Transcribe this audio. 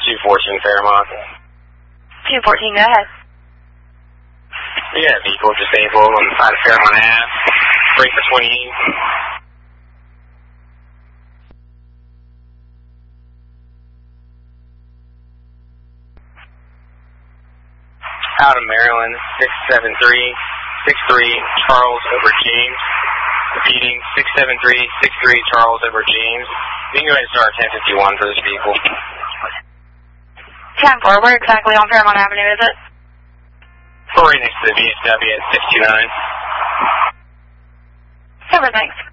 214 Fairmont. 214, go ahead. We got a vehicle disabled on the side of Fairmont Ave. Break for 28. Out of Maryland, 67363 Charles over James. Repeating, 67363 Charles over James. You can go ahead and start 1051 for this vehicle. 10-4, where exactly on Fairmont Avenue is it? Right next to the VSW at 629. Cover, thanks.